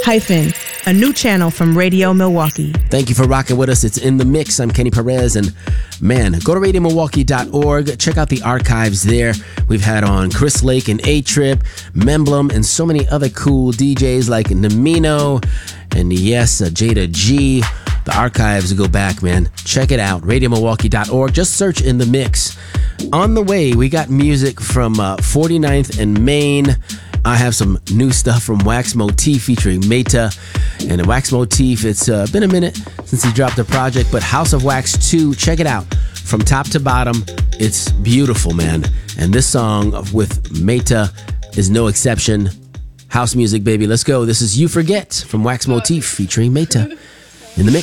hyphen, a new channel from Radio Milwaukee. Thank you for rocking with us. It's In the Mix. I'm Kenny Perez. And man, go to radiomilwaukee.org. Check out the archives there. We've had on Chris Lake and A-Trip, Memblem, and so many other cool DJs like Namino and yes, Jada G. The archives go back, man. Check it out. radiomilwaukee.org. Just search In the Mix. On the way, we got music from 49th and Main. I have some new stuff from Wax Motif featuring Meta. And Wax Motif, it's been a minute since he dropped a project, but House of Wax 2, check it out. From top to bottom, it's beautiful, man. And this song with Meta is no exception. House music, baby. Let's go. This is You Forget from Wax Motif featuring Meta. In the Mix.